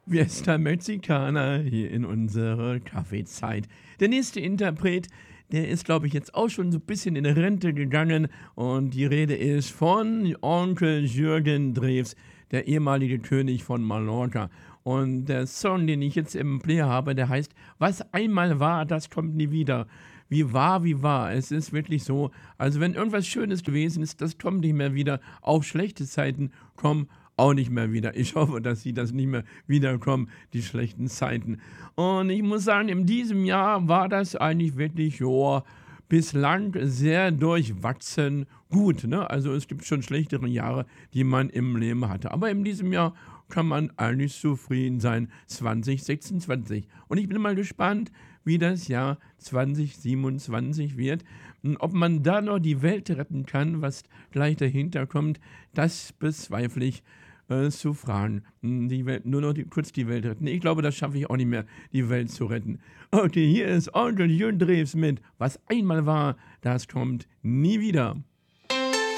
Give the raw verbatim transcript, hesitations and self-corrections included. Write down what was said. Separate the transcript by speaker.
Speaker 1: Fiesta Mexicana hier in unserer Kaffeezeit. Der nächste Interpret, der ist, glaube ich, jetzt auch schon so ein bisschen in Rente gegangen und die Rede ist von Onkel Jürgen Drews, der ehemalige König von Mallorca. Und der Song, den ich jetzt im Player habe, der heißt „Was einmal war, das kommt nie wieder." Wie war, wie war. Es ist wirklich so, also wenn irgendwas Schönes gewesen ist, das kommt nicht mehr wieder. Auch schlechte Zeiten kommen auch nicht mehr wieder. Ich hoffe, dass sie das nicht mehr wiederkommen, die schlechten Zeiten. Und ich muss sagen, in diesem Jahr war das eigentlich wirklich, joa, bislang sehr durchwachsen gut, ne? Also es gibt schon schlechtere Jahre, die man im Leben hatte. Aber in diesem Jahr kann man eigentlich zufrieden sein, zwanzig sechsundzwanzig. Und ich bin mal gespannt, wie das Jahr zwanzig siebenundzwanzig wird. Und ob man da noch die Welt retten kann, was gleich dahinter kommt, das bezweifle ich äh, zu fragen. Hm, Die Welt, nur noch die, kurz die Welt retten. Ich glaube, das schaffe ich auch nicht mehr, die Welt zu retten. Okay, hier ist Onkel Jürgen Drews mit "Was einmal war, das kommt nie wieder."